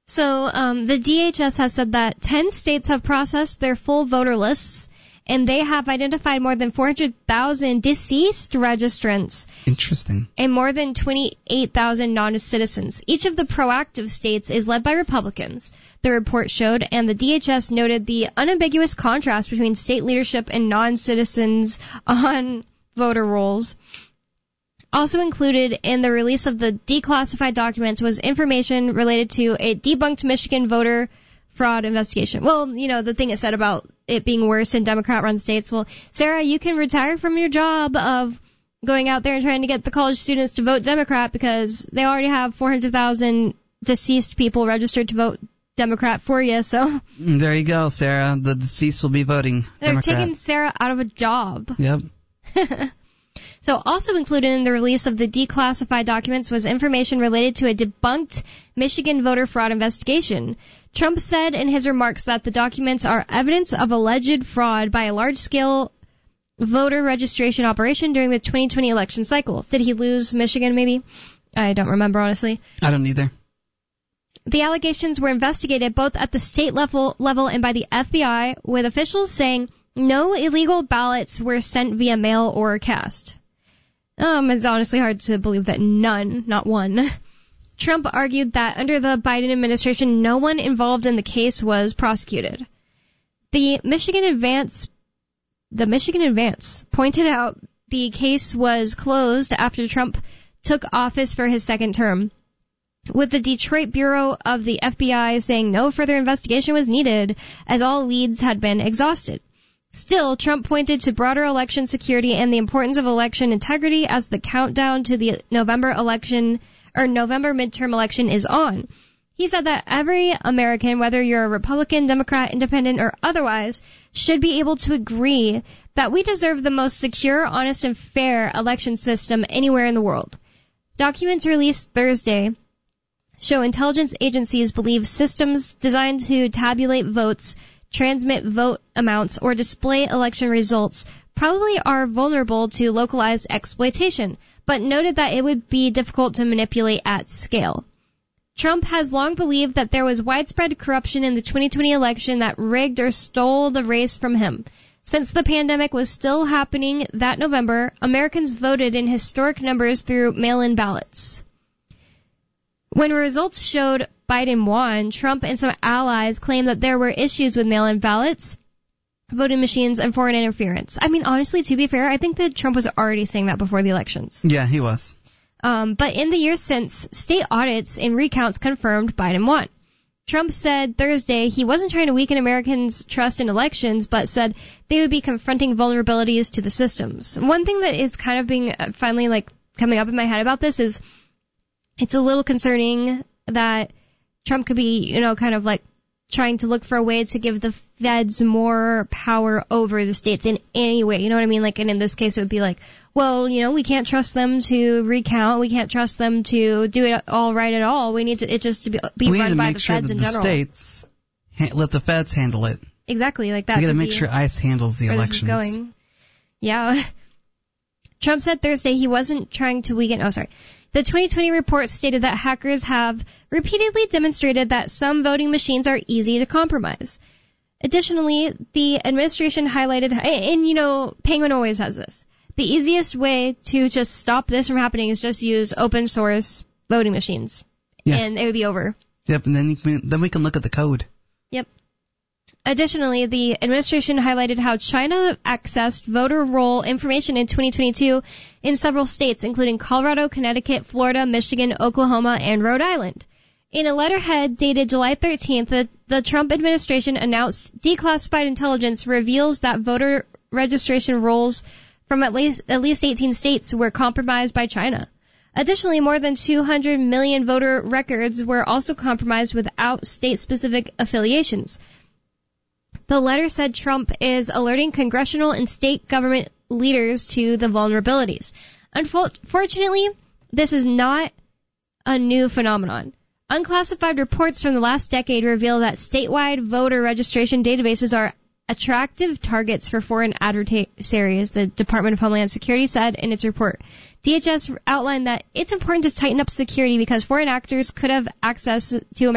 So the DHS has said that 10 states have processed their full voter lists, and they have identified more than 400,000 deceased registrants. Interesting. And more than 28,000 non-citizens. Each of the proactive states is led by Republicans, the report showed, and the DHS noted the unambiguous contrast between state leadership and non-citizens on voter rolls. Also included in the release of the declassified documents was information related to a debunked Michigan voter fraud investigation. Well, the thing it said about it being worse in Democrat-run states. Well, Sarah, you can retire from your job of going out there and trying to get the college students to vote Democrat because they already have 400,000 deceased people registered to vote Democrat for you, so. There you go, Sarah. The deceased will be voting Democrat. They're taking Sarah out of a job. Yep. So also included in the release of the declassified documents was information related to a debunked Michigan voter fraud investigation. Trump said in his remarks that the documents are evidence of alleged fraud by a large-scale voter registration operation during the 2020 election cycle. Did he lose Michigan, maybe? I don't remember, honestly. I don't either. The allegations were investigated both at the state level and by the FBI, with officials saying no illegal ballots were sent via mail or cast. It's honestly hard to believe that none, not one. Trump argued that under the Biden administration, no one involved in the case was prosecuted. The Michigan Advance pointed out the case was closed after Trump took office for his second term, with the Detroit Bureau of the FBI saying no further investigation was needed as all leads had been exhausted. Still, Trump pointed to broader election security and the importance of election integrity as the countdown to the November midterm election is on. He said that every American, whether you're a Republican, Democrat, Independent, or otherwise, should be able to agree that we deserve the most secure, honest, and fair election system anywhere in the world. Documents released Thursday show intelligence agencies believe systems designed to tabulate votes, transmit vote amounts, or display election results probably are vulnerable to localized exploitation, but noted that it would be difficult to manipulate at scale. Trump has long believed that there was widespread corruption in the 2020 election that rigged or stole the race from him. Since the pandemic was still happening that November, Americans voted in historic numbers through mail-in ballots. When results showed Biden won, Trump and some allies claimed that there were issues with mail-in ballots, voting machines, and foreign interference. I mean, honestly, to be fair, I think that Trump was already saying that before the elections. Yeah, he was. But in the years since, state audits and recounts confirmed Biden won. Trump said Thursday he wasn't trying to weaken Americans' trust in elections, but said they would be confronting vulnerabilities to the systems. One thing that is kind of being finally coming up in my head about this is it's a little concerning that Trump could be, kind of trying to look for a way to give the feds more power over the states in any way. You know what I mean? And in this case, it would be we can't trust them to recount. We can't trust them to do it all right at all. We need it just to be run by the feds in general. We need to make sure that the states let the feds handle it. Exactly, like that. We got to make sure ICE handles the elections. Where this is going. Yeah. Trump said Thursday he wasn't trying to weaken. The 2020 report stated that hackers have repeatedly demonstrated that some voting machines are easy to compromise. Additionally, the administration highlighted, and Penguin always has this, the easiest way to just stop this from happening is just use open source voting machines. Yeah. And it would be over. Yep, and then we can look at the code. Yep. Additionally, the administration highlighted how China accessed voter roll information in 2022 in several states, including Colorado, Connecticut, Florida, Michigan, Oklahoma, and Rhode Island. In a letterhead dated July 13th, the Trump administration announced declassified intelligence reveals that voter registration rolls from at least 18 states were compromised by China. Additionally, more than 200 million voter records were also compromised without state-specific affiliations. The letter said Trump is alerting congressional and state government leaders to the vulnerabilities. Unfortunately, this is not a new phenomenon. Unclassified reports from the last decade reveal that statewide voter registration databases are attractive targets for foreign adversaries, the Department of Homeland Security said in its report. DHS outlined that it's important to tighten up security because foreign actors could have access to